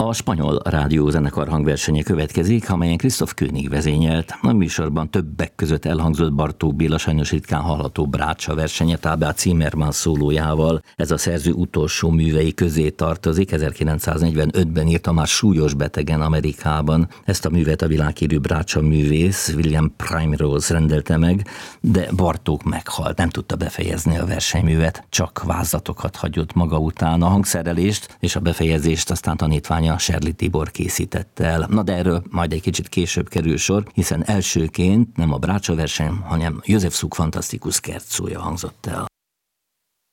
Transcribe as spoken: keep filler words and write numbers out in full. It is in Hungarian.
A spanyol rádiózenekar hangversenye következik, amelyen Christoph König vezényelt. A műsorban többek között elhangzott Bartók Béla sajnos ritkán hallható Brácsa versenye Tábea Zimmermann szólójával. Ez a szerző utolsó művei közé tartozik, ezerkilencszáznegyvenötben írta már súlyos betegen Amerikában. Ezt a művet a világhírű Brácsa művész William Primrose rendelte meg, de Bartók meghalt, nem tudta befejezni a versenyművet, csak vázlatokat hagyott maga után. A hangszerelést és a befejezést aztán tanítványa Serli Tibor készítette el. Na de erről majd egy kicsit később kerül sor, hiszen elsőként nem a Brácsa verseny, hanem József Suk fantasztikus scherzoja hangzott el.